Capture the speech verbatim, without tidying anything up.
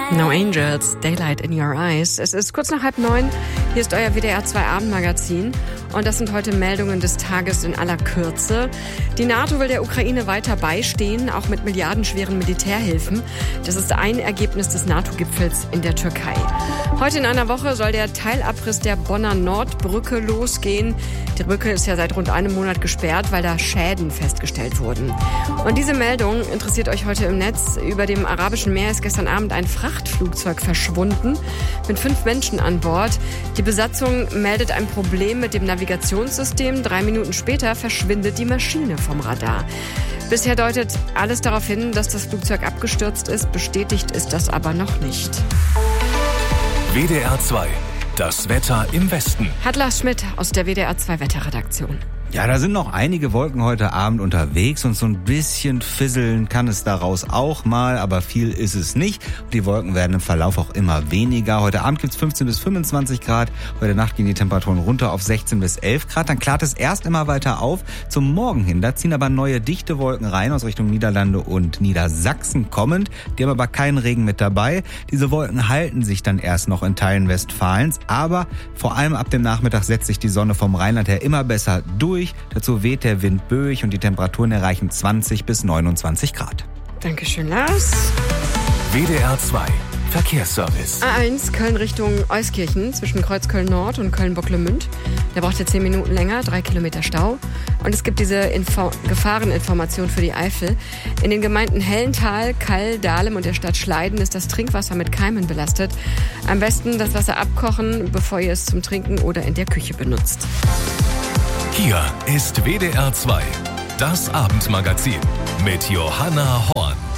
No Angels, Daylight in Your Eyes. Es ist kurz nach halb neun. Hier ist euer W D R zwei Abendmagazin. Und das sind heute Meldungen des Tages in aller Kürze. Die NATO will der Ukraine weiter beistehen, auch mit milliardenschweren Militärhilfen. Das ist ein Ergebnis des NATO-Gipfels in der Türkei. Heute in einer Woche soll der Teilabriss der Bonner Nordbrücke losgehen. Die Brücke ist ja seit rund einem Monat gesperrt, weil da Schäden festgestellt wurden. Und diese Meldung interessiert euch heute im Netz. Über dem Arabischen Meer ist gestern Abend ein Frachtflugzeug verschwunden mit fünf Menschen an Bord. Die Besatzung meldet ein Problem mit dem Navigationssystem. Drei Minuten später verschwindet die Maschine vom Radar. Bisher deutet alles darauf hin, dass das Flugzeug abgestürzt ist. Bestätigt ist das aber noch nicht. W D R zwei, das Wetter im Westen. Hat Lars Schmidt aus der W D R zwei Wetterredaktion. Ja, da sind noch einige Wolken heute Abend unterwegs und so ein bisschen fisseln kann es daraus auch mal, aber viel ist es nicht. Die Wolken werden im Verlauf auch immer weniger. Heute Abend gibt's fünfzehn bis fünfundzwanzig Grad, heute Nacht gehen die Temperaturen runter auf sechzehn bis elf Grad. Dann klart es erst immer weiter auf zum Morgen hin. Da ziehen aber neue dichte Wolken rein aus Richtung Niederlande und Niedersachsen kommend. Die haben aber keinen Regen mit dabei. Diese Wolken halten sich dann erst noch in Teilen Westfalens, aber vor allem ab dem Nachmittag setzt sich die Sonne vom Rheinland her immer besser durch. Dazu weht der Wind böig und die Temperaturen erreichen zwanzig bis neunundzwanzig Grad. Dankeschön, Lars. W D R zwei Verkehrsservice. A eins Köln Richtung Euskirchen zwischen Kreuzköln Nord und Köln-Bocklemünd. Da braucht ihr zehn Minuten länger, drei Kilometer Stau. Und es gibt diese Info- Gefahreninformation für die Eifel. In den Gemeinden Hellental, Kall, Dahlem und der Stadt Schleiden ist das Trinkwasser mit Keimen belastet. Am besten das Wasser abkochen, bevor ihr es zum Trinken oder in der Küche benutzt. Hier ist W D R zwei, das Abendmagazin mit Johanna Horn.